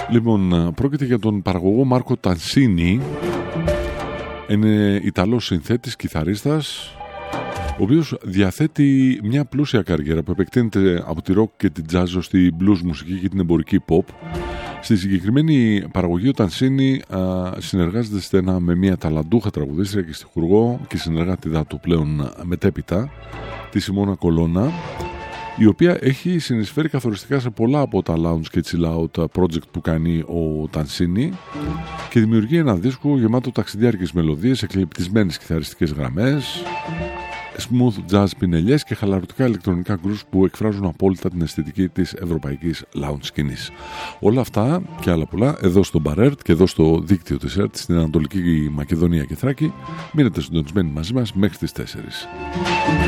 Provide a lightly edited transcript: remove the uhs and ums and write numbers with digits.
Λοιπόν, πρόκειται για τον παραγωγό Μάρκο Τανσίνι. Είναι Ιταλός συνθέτης, κιθαρίστας, ο οποίος διαθέτει μια πλούσια καριέρα που επεκτείνεται από τη rock και την jazz ως τη blues μουσική και την εμπορική pop. Στη συγκεκριμένη παραγωγή ο Τανσίνι συνεργάζεται στενά με μια ταλαντούχα τραγουδίστρια και στιχουργό και συνεργάτηδα του πλέον μετέπειτα, τη Σιμώνα Κολώνα, η οποία έχει συνεισφέρει καθοριστικά σε πολλά από τα lounge και chill out project που κάνει ο Τανσίνι και δημιουργεί ένα δίσκο γεμάτο ταξιδιάρικες μελωδίες, εκλειπτισμένες κιθαριστικές γραμμές, smooth jazz πινελιές και χαλαρωτικά ηλεκτρονικά grooves που εκφράζουν απόλυτα την αισθητική της ευρωπαϊκής lounge σκηνής. Όλα αυτά και άλλα πολλά εδώ στο Bar και εδώ στο δίκτυο της ΕΡΤ στην Ανατολική Μακεδονία και Θράκη. Μείνετε συντονισμένοι μαζί μας μέχρι τις 4.